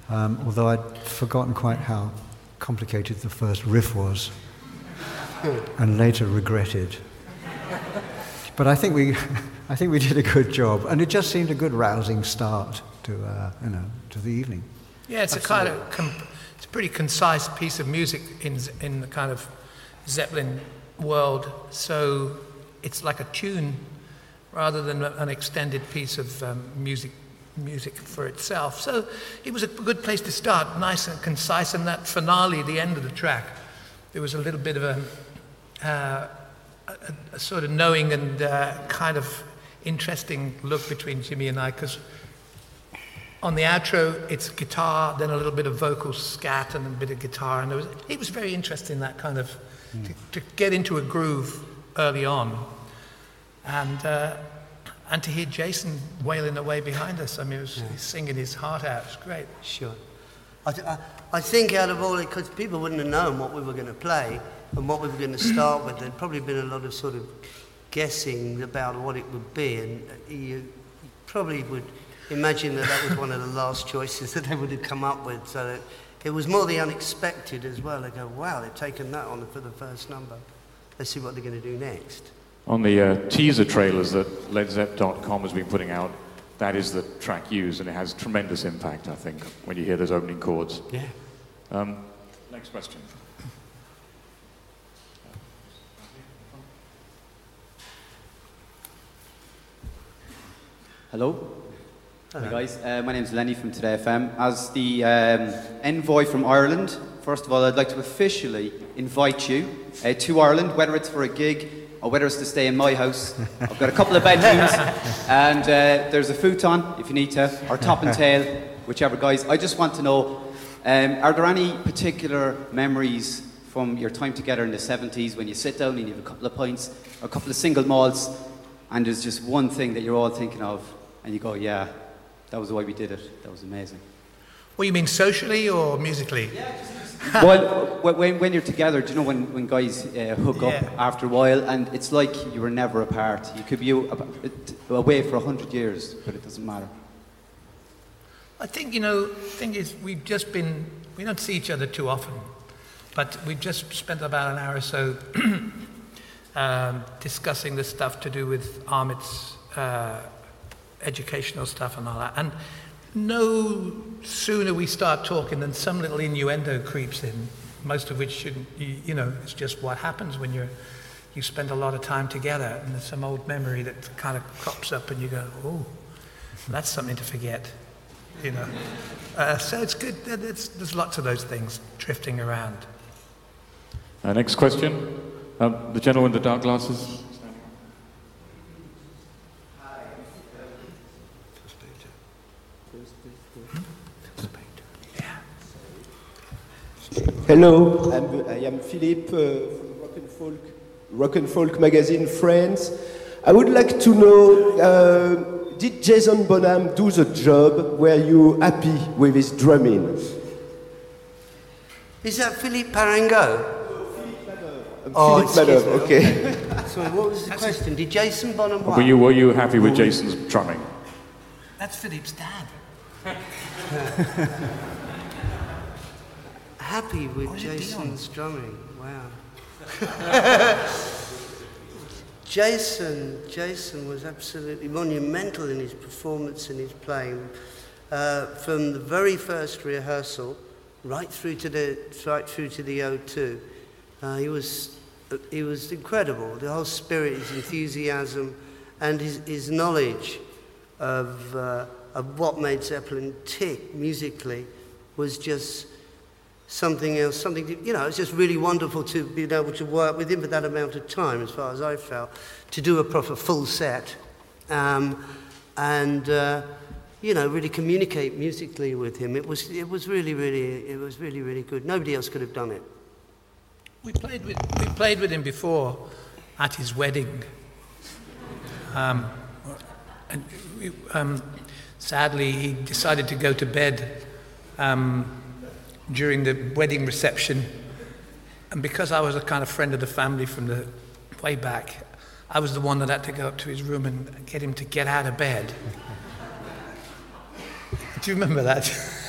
although I'd forgotten quite how complicated the first riff was, and later regretted. But I think we did a good job, and it just seemed a good rousing start to the evening. Yeah, it's Absolutely. A kind of it's a pretty concise piece of music in the kind of Zeppelin world. So it's like a tune rather than an extended piece of music for itself. So it was a good place to start, nice and concise. And that finale, the end of the track, there was a little bit of a sort of knowing and kind of interesting look between Jimmy and I, because on the outro it's guitar, then a little bit of vocal scat and a bit of guitar, and it was very interesting, that kind of to get into a groove early on, and to hear Jason wailing away behind us. I mean, he's singing his heart out. It's great. Sure. I think out of all it, because people wouldn't have known what we were going to play and what we were going to start with, there'd probably been a lot of sort of guessing about what it would be, and you probably would imagine that was one of the last choices that they would have come up with. So it was more the unexpected as well. They go, wow, they've taken that on for the first number. Let's see what they're going to do next. On the teaser trailers that LedZepp.com has been putting out, that is the track used, and it has tremendous impact, I think, when you hear those opening chords. Yeah. Next question. Hello. Hi guys, my name's Lenny from Today FM. As the envoy from Ireland, first of all, I'd like to officially invite you to Ireland, whether it's for a gig or whether it's to stay in my house. I've got a couple of bedrooms, and there's a futon if you need to, or top and tail, whichever, guys. I just want to know, are there any particular memories from your time together in the 70s when you sit down and you have a couple of pints, or a couple of single malts, and there's just one thing that you're all thinking of, and you go, yeah, that was the way we did it. That was amazing. Well, you mean socially or musically? Yeah, well, when you're together, do you know when guys hook up after a while, and it's like you were never apart. You could be away for 100 years, but it doesn't matter. I think, the thing is, we don't see each other too often, but we've just spent about an hour or so discussing the stuff to do with Amit's educational stuff and all that. And no sooner we start talking than some little innuendo creeps in, most of which shouldn't, it's just what happens when you spend a lot of time together, and there's some old memory that kind of crops up and you go, oh, that's something to forget, So it's good, there's lots of those things drifting around. Next question, the gentleman with the dark glasses. Hello, I am Philippe from Rock and Folk magazine, France. I would like to know, did Jason Bonham do the job? Were you happy with his drumming? Is that Philippe Parango? Philippe Madov, okay. Sorry, what was the question? Did Jason Bonham what? Were you happy with Jason's drumming? That's Philippe's dad. Happy with Jason's drumming. Wow. Jason was absolutely monumental in his performance and his playing. From the very first rehearsal right through to the O2. He was incredible. The whole spirit, his enthusiasm, and his knowledge of what made Zeppelin tick musically was just something else, it's just really wonderful to be able to work with him for that amount of time, as far as I felt, to do a proper full set, and really communicate musically with him. It was really good. Nobody else could have done it. We played with him before at his wedding, and sadly he decided to go to bed during the wedding reception, and because I was a kind of friend of the family from the way back, I was the one that had to go up to his room and get him to get out of bed. Do you remember that?